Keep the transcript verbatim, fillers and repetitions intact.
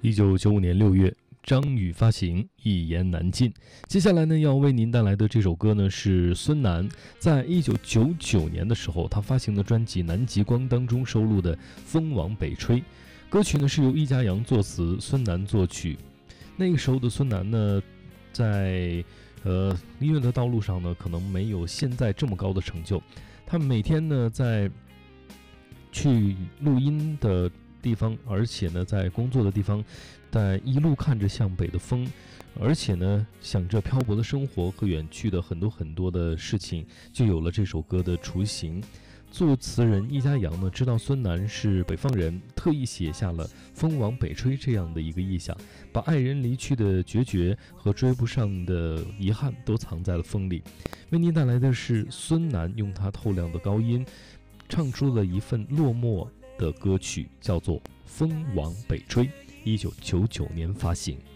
一九九五年六月，张宇发行《一言难尽》。接下来呢，要为您带来的这首歌呢，是孙楠在一九九九年的时候，他发行的专辑《南极光》当中收录的《风往北吹》。歌曲呢是由易家扬作词，孙楠作曲。那个时候的孙楠呢，在呃音乐的道路上呢，可能没有现在这么高的成就。他每天呢，在去录音的地方，而且呢，在工作的地方，在一路看着向北的风，而且呢，想着漂泊的生活和远去的很多很多的事情，就有了这首歌的雏形。作词人易家扬呢，知道孙楠是北方人，特意写下了《风往北吹》这样的一个意象，把爱人离去的决绝和追不上的遗憾都藏在了风里。为您带来的是孙楠用他透亮的高音唱出了一份落寞的歌曲，叫做《风往北吹》，一九九九年发行。